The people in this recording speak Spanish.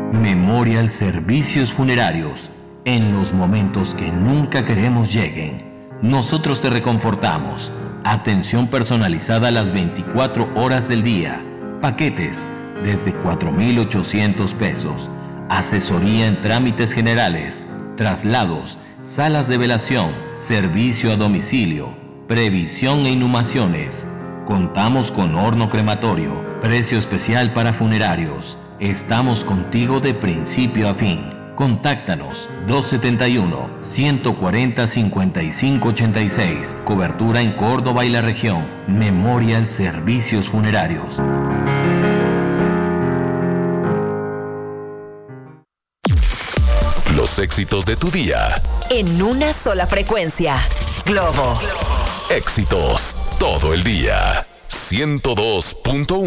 Memorial Servicios Funerarios. En los momentos que nunca queremos lleguen, nosotros te reconfortamos. Atención personalizada las 24 horas del día. Paquetes desde 4,800 pesos. Asesoría en trámites generales, traslados, salas de velación, servicio a domicilio, previsión e inhumaciones. Contamos con horno crematorio, precio especial para funerarios. Estamos contigo de principio a fin. Contáctanos 271-140-5586. Cobertura en Córdoba y la región. Memorial Servicios Funerarios. Los éxitos de tu día. En una sola frecuencia. Globo. Éxitos todo el día. 102.1.